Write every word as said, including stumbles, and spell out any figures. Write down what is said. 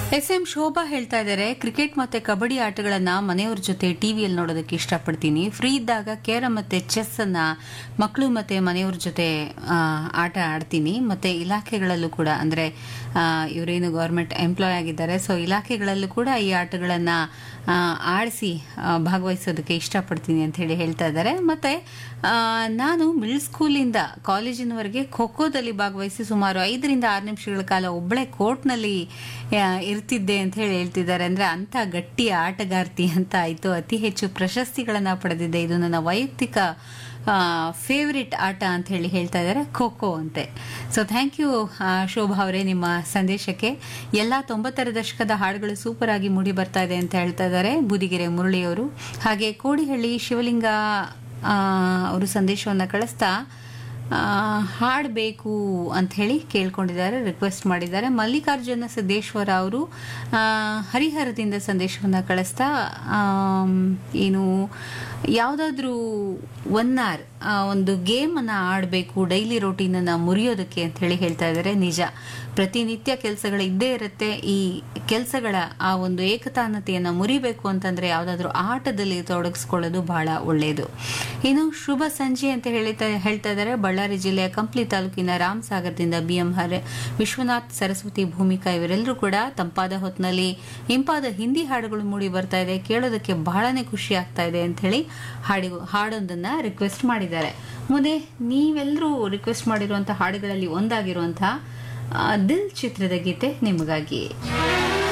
S M Shobha ಹೇಳ್ತಾ ಇದ್ದಾರೆ, cricket ಮತ್ತೆ ಕಬಡ್ಡಿ ಆಟಗಳನ್ನ ಮನೆಯವ್ರ ಜೊತೆ ಟಿವಿಯಲ್ಲಿ ನೋಡೋದಕ್ಕೆ ಇಷ್ಟಪಡ್ತೀನಿ. ಫ್ರೀ ಇದ್ದಾಗ ಕೇರಂ ಮತ್ತೆ ಚೆಸ್ ಅನ್ನ ಮಕ್ಕಳು ಮತ್ತೆ ಮನೆಯವ್ರ ಜೊತೆ ಆಟ ಆಡ್ತೀನಿ. ಮತ್ತೆ ಇಲಾಖೆಗಳಲ್ಲೂ ಕೂಡ, ಅಂದ್ರೆ ಇವರೇನು ಗವರ್ಮೆಂಟ್ ಎಂಪ್ಲಾಯ್ ಆಗಿದ್ದಾರೆ, ಸೊ ಇಲಾಖೆಗಳಲ್ಲೂ ಕೂಡ ಈ ಆಟಗಳನ್ನ ಆಡಿಸಿ ಭಾಗವಹಿಸೋದಕ್ಕೆ ಇಷ್ಟಪಡ್ತೀನಿ ಅಂತ ಹೇಳಿ ಹೇಳ್ತಾ ಇದ್ದಾರೆ. ಮತ್ತೆ ನಾನು ಮಿಡ್ಲ್ ಸ್ಕೂಲಿಂದ ಕಾಲೇಜಿನವರೆಗೆ ಖೋ ಖೋದಲ್ಲಿ ಭಾಗವಹಿಸಿ ಸುಮಾರು ಐದರಿಂದ ಆರು ನಿಮಿಷಗಳ ಕಾಲ ಒಬ್ಬಳೆ ಕೋರ್ಟ್ನಲ್ಲಿ ಇರ್ತಿದ್ದೆ ಅಂತ ಹೇಳಿ ಹೇಳ್ತಿದ್ದಾರೆ. ಅಂದ್ರೆ ಅಂತ ಗಟ್ಟಿ ಆಟಗಾರ್ತಿ ಅಂತ ಆಯ್ತು. ಅತಿ ಹೆಚ್ಚು ಪ್ರಶಸ್ತಿಗಳನ್ನ ಪಡೆದಿದ್ದೆ. ಇದು ನನ್ನ ವೈಯಕ್ತಿಕ ಫೇವ್ರೆಟ್ ಆಟ ಅಂತ ಹೇಳಿ ಹೇಳ್ತಾ ಇದ್ದಾರೆ, ಖೋ ಖೋ ಅಂತೆ. ಸೊ ಥ್ಯಾಂಕ್ ಯು ಶೋಭಾ ಅವರೇ ನಿಮ್ಮ ಸಂದೇಶಕ್ಕೆ. ಎಲ್ಲ ತೊಂಬತ್ತರ ದಶಕದ ಹಾಡುಗಳು ಸೂಪರ್ ಆಗಿ ಮೂಡಿ ಬರ್ತಾ ಇದೆ ಅಂತ ಹೇಳ್ತಾ ಇದ್ದಾರೆ ಬೂದಿಗೆರೆ ಮುರಳಿಯವರು. ಹಾಗೆ ಕೋಡಿಹಳ್ಳಿ ಶಿವಲಿಂಗ ಅವರು ಸಂದೇಶವನ್ನು ಕಳಿಸ್ತಾ ಹಾಡಬೇಕು ಅಂತ ಹೇಳಿ ಕೇಳ್ಕೊಂಡಿದ್ದಾರೆ, ರಿಕ್ವೆಸ್ಟ್ ಮಾಡಿದ್ದಾರೆ. ಮಲ್ಲಿಕಾರ್ಜುನ ಸಿದ್ದೇಶ್ವರ ಅವರು ಹರಿಹರದಿಂದ ಸಂದೇಶವನ್ನು ಕಳಿಸ್ತಾ ಏನು ಯಾವುದಾದ್ರೂ ಒನ್ ಅವರ್ ಒಂದು ಗೇಮನ್ನು ಆಡಬೇಕು ಡೈಲಿ ರೋಟೀನನ್ನು ಮುರಿಯೋದಕ್ಕೆ ಅಂತ ಹೇಳಿ ಹೇಳ್ತಾ ಇದ್ದಾರೆ. ನಿಜ, ಪ್ರತಿನಿತ್ಯ ಕೆಲಸಗಳು ಇದ್ದೇ ಇರುತ್ತೆ. ಈ ಕೆಲಸಗಳ ಆ ಒಂದು ಏಕತಾನತೆಯನ್ನು ಮುರಿಬೇಕು ಅಂತಂದ್ರೆ ಯಾವುದಾದ್ರೂ ಆಟದಲ್ಲಿ ತೊಡಗಿಸ್ಕೊಳ್ಳೋದು ಬಹಳ ಒಳ್ಳೆಯದು. ಇನ್ನು ಶುಭ ಸಂಜೆ ಅಂತ ಹೇಳ್ತಾ ಹೇಳ್ತಾ ಇದ್ದಾರೆ ಬಳ್ಳಾರಿ ಜಿಲ್ಲೆಯ ಕಂಪ್ಲಿ ತಾಲೂಕಿನ ರಾಮಸಾಗರದಿಂದ ಬಿ ಎಂ ಹರ ವಿಶ್ವನಾಥ್, ಸರಸ್ವತಿ, ಭೂಮಿಕಾ ಇವರೆಲ್ಲರೂ ಕೂಡ ತಂಪಾದ ಹೊತ್ತಿನಲ್ಲಿ ಇಂಪಾದ ಹಿಂದಿ ಹಾಡುಗಳು ಮೂಡಿ ಬರ್ತಾ ಇದೆ, ಕೇಳೋದಕ್ಕೆ ಬಹಳನೇ ಖುಷಿ ಆಗ್ತಾ ಇದೆ ಅಂತ ಹೇಳಿ ಹಾಡಿ ಹಾಡೊಂದನ್ನ ರಿಕ್ವೆಸ್ಟ್ ಮಾಡಿದ್ದಾರೆ. ಮುಂದೆ ನೀವೆಲ್ಲರೂ ರಿಕ್ವೆಸ್ಟ್ ಮಾಡಿರುವಂತಹ ಹಾಡುಗಳಲ್ಲಿ ಒಂದಾಗಿರುವಂತಹ ದಿಲ್ ಚಿತ್ರದ ಗೀತೆ ನಿಮಗಾಗಿ.